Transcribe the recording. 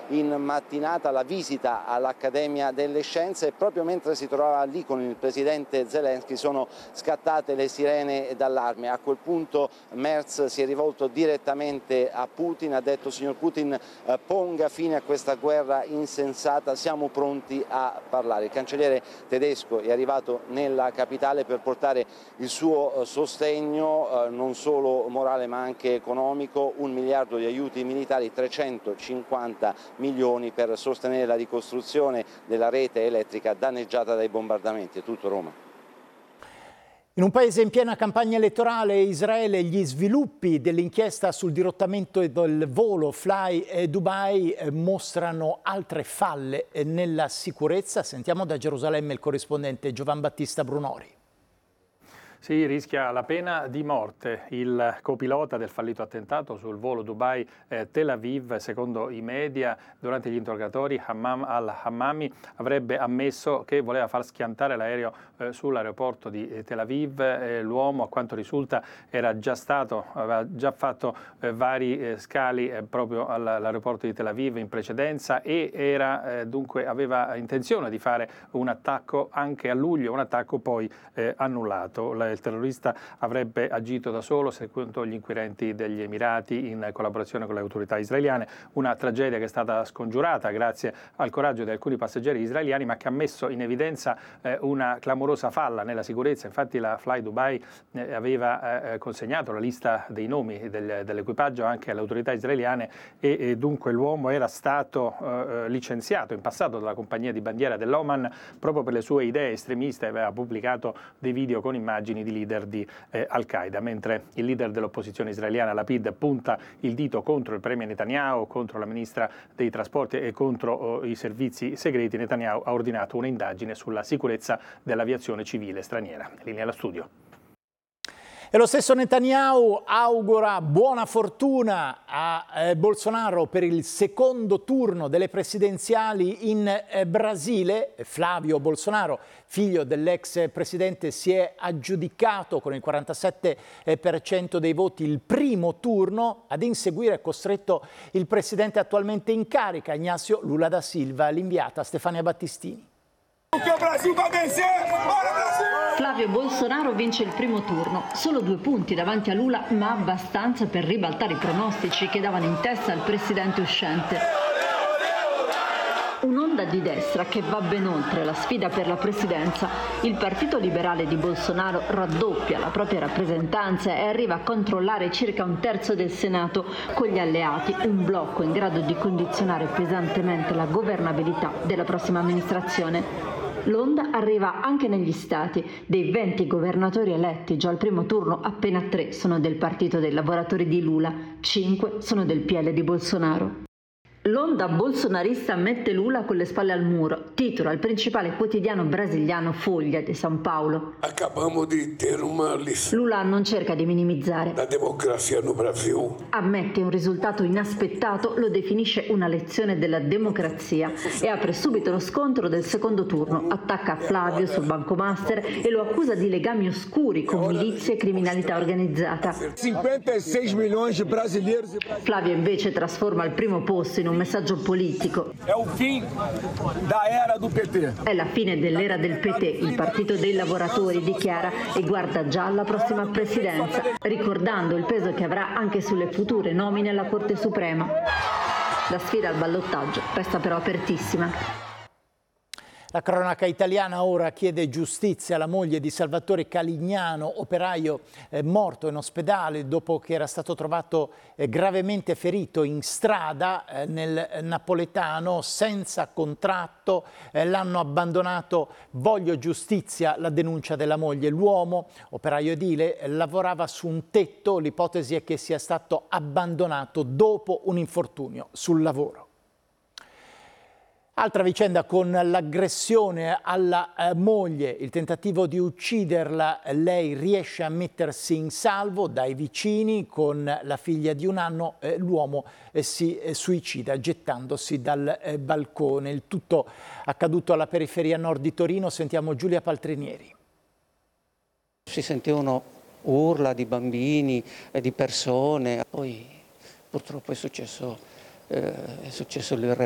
in mattinata la visita all'Accademia delle Scienze e proprio mentre si trovava lì con il presidente Zelensky sono scattate le sirene d'allarme. A quel punto Merz si è rivolto direttamente a Putin, ha detto: signor Putin, ponga fine a questa guerra insensata, siamo pronti a parlare. Il cancelliere tedesco è arrivato nella capitale per portare il suo sostegno non solo morale ma anche economico, 1 miliardo di aiuti militari, 350 milioni per sostenere la ricostruzione della rete elettrica danneggiata dai bombardamenti. È tutto, Roma. In un paese in piena campagna elettorale, Israele, gli sviluppi dell'inchiesta sul dirottamento del volo Fly Dubai mostrano altre falle nella sicurezza. Sentiamo da Gerusalemme il corrispondente Giovan Battista Brunori. Sì, rischia la pena di morte il copilota del fallito attentato sul volo Dubai-Tel Aviv. Secondo i media, durante gli interrogatori, Hammam al-Hammami avrebbe ammesso che voleva far schiantare l'aereo sull'aeroporto di Tel Aviv. L'uomo, a quanto risulta, aveva già fatto vari scali proprio all'aeroporto di Tel Aviv in precedenza e dunque aveva intenzione di fare un attacco anche a luglio, un attacco poi annullato. Il terrorista avrebbe agito da solo, secondo gli inquirenti degli Emirati, in collaborazione con le autorità israeliane. Una tragedia che è stata scongiurata grazie al coraggio di alcuni passeggeri israeliani, ma che ha messo in evidenza una clamorosa falla nella sicurezza. Infatti la Fly Dubai aveva consegnato la lista dei nomi dell'equipaggio anche alle autorità israeliane e dunque l'uomo era stato licenziato in passato dalla compagnia di bandiera dell'Oman proprio per le sue idee estremiste. Aveva pubblicato dei video con immagini di leader di Al-Qaeda, mentre il leader dell'opposizione israeliana Lapid punta il dito contro il premier Netanyahu, contro la ministra dei trasporti e contro i servizi segreti. Netanyahu ha ordinato un'indagine sulla sicurezza dell'aviazione civile straniera. Linea allo studio. E lo stesso Netanyahu augura buona fortuna a Bolsonaro per il secondo turno delle presidenziali in Brasile. Flavio Bolsonaro, figlio dell'ex presidente, si è aggiudicato con il 47% dei voti il primo turno. Ad inseguire è costretto il presidente attualmente in carica, Inácio Lula da Silva. L'inviata Stefania Battistini. Flavio Bolsonaro vince il primo turno, solo 2 punti davanti a Lula, ma abbastanza per ribaltare i pronostici che davano in testa al presidente uscente. Un'onda di destra che va ben oltre la sfida per la presidenza. Il Partito Liberale di Bolsonaro raddoppia la propria rappresentanza e arriva a controllare circa 1/3 del Senato, con gli alleati un blocco in grado di condizionare pesantemente la governabilità della prossima amministrazione. L'onda arriva anche negli stati. Dei 20 governatori eletti già al primo turno, appena 3 sono del Partito dei Lavoratori di Lula, 5 sono del PL di Bolsonaro. L'onda bolsonarista mette Lula con le spalle al muro, titola il principale quotidiano brasiliano Folha di San Paolo. Acabamos di ter uma lição. Lula non cerca di minimizzare. La democrazia no Brasil. Ammette un risultato inaspettato, lo definisce una lezione della democrazia e apre subito lo scontro del secondo turno. Attacca Flavio sul bancomaster e lo accusa di legami oscuri con milizie e criminalità organizzata. 56 milioni di brasileiros. Flavio invece trasforma il primo posto in un messaggio politico. È il fine dell'era del PT. È la fine dell'era del PT, il Partito dei Lavoratori, dichiara, e guarda già alla prossima presidenza, ricordando il peso che avrà anche sulle future nomine alla Corte Suprema. La sfida al ballottaggio resta però apertissima. La cronaca italiana ora chiede giustizia alla moglie di Salvatore Calignano, operaio morto in ospedale dopo che era stato trovato gravemente ferito in strada nel napoletano, senza contratto. L'hanno abbandonato. Voglio giustizia, la denuncia della moglie. L'uomo, operaio edile, lavorava su un tetto. L'ipotesi è che sia stato abbandonato dopo un infortunio sul lavoro. Altra vicenda con l'aggressione alla moglie, il tentativo di ucciderla. Lei riesce a mettersi in salvo dai vicini con la figlia di 1 anno. L'uomo si suicida gettandosi dal balcone. Il tutto accaduto alla periferia nord di Torino. Sentiamo Giulia Paltrinieri. Si sentivano urla di bambini e di persone. Poi purtroppo è successo l'irreparabile.